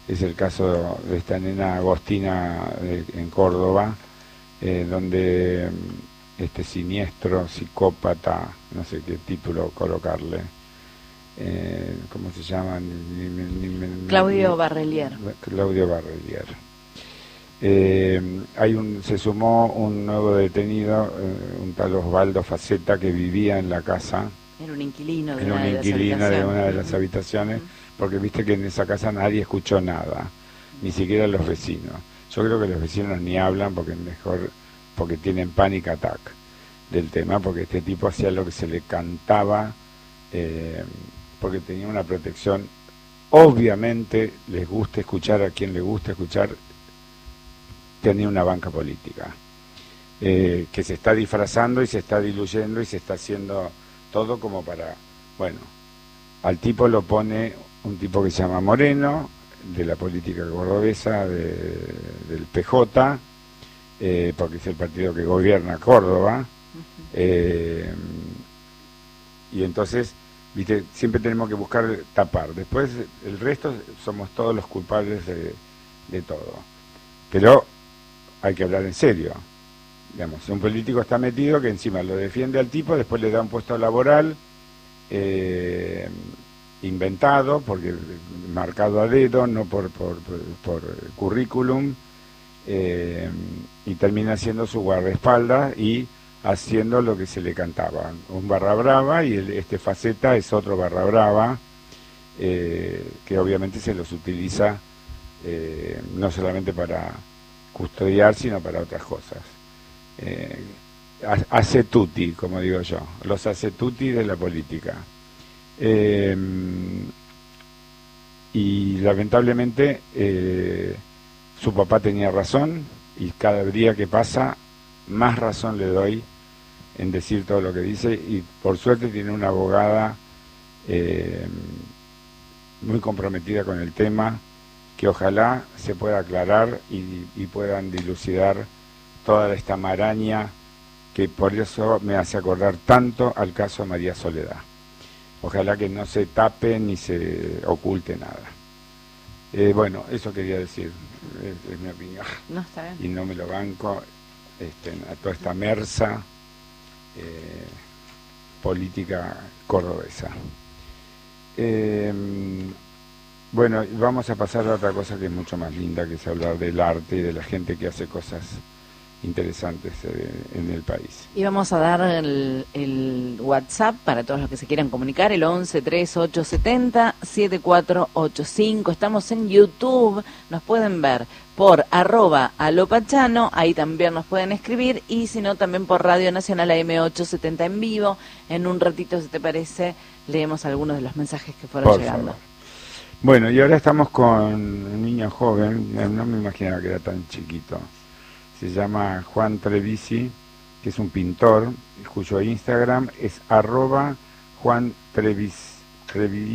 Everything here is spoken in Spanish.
es el caso de esta nena Agostina en Córdoba, donde este siniestro psicópata, no sé qué título colocarle, ¿cómo se llama? Claudio Barrelier. Claudio Barrelier. Se sumó un nuevo detenido, un tal Osvaldo Faceta, que vivía en la casa. Era un inquilino de una de las habitaciones, porque viste que en esa casa nadie escuchó nada, ni siquiera los vecinos. Yo creo que los vecinos ni hablan porque tienen panic attack del tema, porque este tipo hacía lo que se le cantaba, porque tenía una protección. Obviamente les gusta escuchar a quien le gusta escuchar. Tenía una banca política que se está disfrazando y se está diluyendo y se está haciendo todo como para, bueno, al tipo lo pone un tipo que se llama Moreno, de la política cordobesa, del PJ, porque es el partido que gobierna Córdoba, y entonces, viste, siempre tenemos que buscar tapar. Después el resto somos todos los culpables de todo. Pero hay que hablar en serio. Digamos, un político está metido que encima lo defiende al tipo, después le da un puesto laboral inventado, porque marcado a dedo, no por currículum, y termina siendo su guardaespaldas y haciendo lo que se le cantaba. Un barra brava, y este Faceta es otro barra brava, que obviamente se los utiliza no solamente para custodiar, sino para otras cosas. Hace tutti, como digo yo, los hace tutti de la política. Y lamentablemente su papá tenía razón, y cada día que pasa más razón le doy en decir todo lo que dice, y por suerte tiene una abogada muy comprometida con el tema, que ojalá se pueda aclarar y puedan dilucidar toda esta maraña, que por eso me hace acordar tanto al caso María Soledad. Ojalá que no se tape ni se oculte nada. Bueno, eso quería decir, es mi opinión. No, está bien. Y no me lo banco a toda esta mersa política cordobesa. Bueno, vamos a pasar a otra cosa que es mucho más linda, que es hablar del arte y de la gente que hace cosas interesantes en el país. Y vamos a dar el WhatsApp para todos los que se quieran comunicar, el 11-3870-7485. Estamos en YouTube, nos pueden ver por @alopachano, ahí también nos pueden escribir, y si no, también por Radio Nacional AM870 en vivo. En un ratito, si te parece, leemos algunos de los mensajes que fueron llegando. Favor. Bueno, y ahora estamos con un niño joven, no me imaginaba que era tan chiquito. Se llama Juan Trevisi, que es un pintor, cuyo Instagram es @JuanTrevisi.